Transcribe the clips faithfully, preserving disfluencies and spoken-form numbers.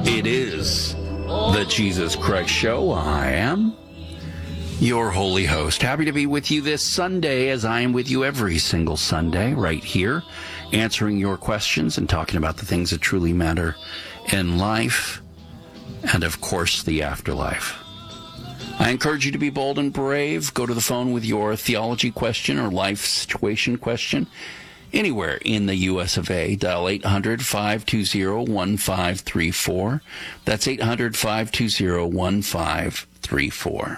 It is the Jesus Christ Show. I am your holy host. Happy to be with you this Sunday, as I am with you every single Sunday, right here, answering your questions and talking about the things that truly matter in life and, of course, the afterlife. I encourage you to be bold and brave. Go to the phone with your theology question or life situation question. Anywhere in the U S of A, dial eight hundred, five two zero, one five three four. That's eight hundred, five two zero, one five three four.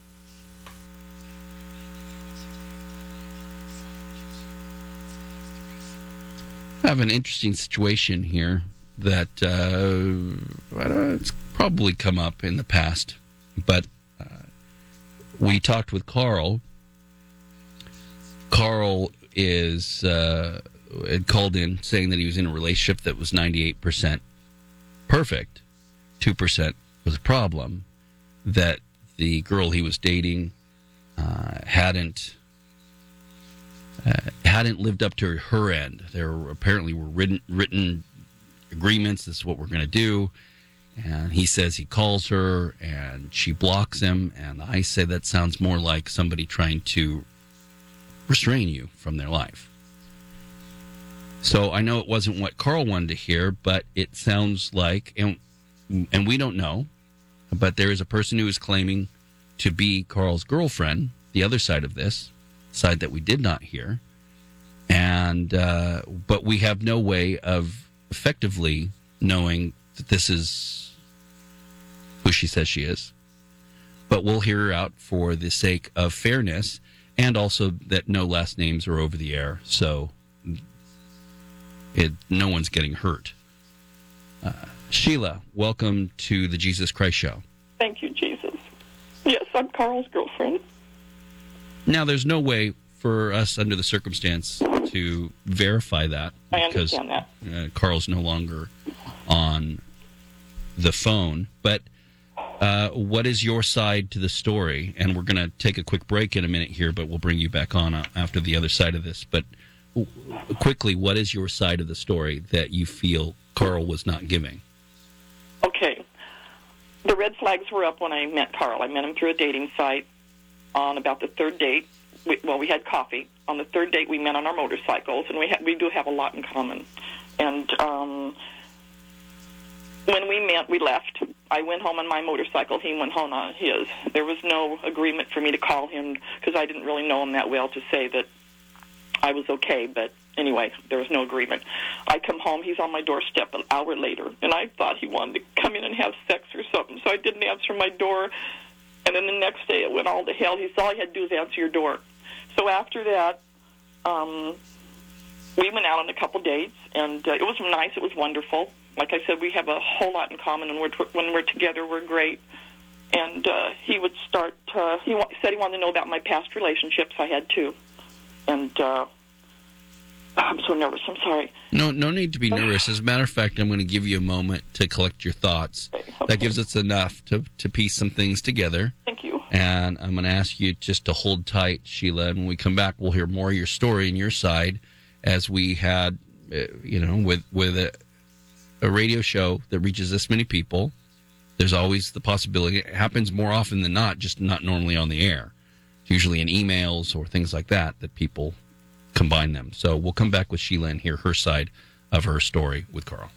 I have an interesting situation here that uh, I don't know, it's probably come up in the past, but uh, we talked with Carl. Carl is uh, had called in saying that he was in a relationship that was ninety-eight percent perfect. two percent was a problem, that the girl he was dating uh, hadn't uh, hadn't lived up to her end. There were, apparently were written, written agreements, this is what we're going to do, and he says he calls her and she blocks him, and I say that sounds more like somebody trying to restrain you from their life. So I know it wasn't what Carl wanted to hear, but it sounds like, and, and we don't know, but there is a person who is claiming to be Carl's girlfriend, the other side of this, side that we did not hear, and uh, but we have no way of effectively knowing that this is who she says she is. But we'll hear her out for the sake of fairness, and also that no last names are over the air, so it, no one's getting hurt. Uh, Sheila, welcome to the Jesus Christ Show. Thank you, Jesus. Yes, I'm Carl's girlfriend. Now, there's no way for us, under the circumstance, to verify that. I understand that. Uh, Carl's no longer on the phone, but Uh, what is your side to the story? And we're going to take a quick break in a minute here, but we'll bring you back on after the other side of this. But w- quickly, what is your side of the story that you feel Carl was not giving? Okay. The red flags were up when I met Carl. I met him through a dating site. On about the third date, we, well, we had coffee. On the third date, we met on our motorcycles, and we ha- we do have a lot in common. And um, when we met, we left. I went home on my motorcycle. He went home on his. There was no agreement for me to call him because I didn't really know him that well to say that I was okay. But anyway, there was no agreement. I come home. He's on my doorstep an hour later, and I thought he wanted to come in and have sex or something, so I didn't answer my door. And then the next day it went all to hell. He said, all you had to do is answer your door. So after that, um, we went out on a couple dates, and uh, it was nice. It was wonderful. Like I said, we have a whole lot in common, and we're t- when we're together, we're great. And uh, he would start, uh, he wa- said he wanted to know about my past relationships. I had two. And uh, I'm so nervous. I'm sorry. No no need to be nervous. As a matter of fact, I'm going to give you a moment to collect your thoughts. Okay, okay. That gives us enough to, to piece some things together. Thank you. And I'm going to ask you just to hold tight, Sheila. And when we come back, we'll hear more of your story and your side, as we had, uh, you know, with, with a... a radio show that reaches this many people. There's always the possibility, it happens more often than not, just not normally on the air. It's usually in emails or things like that that people combine them. So we'll come back with Sheila and hear her side of her story with Carl.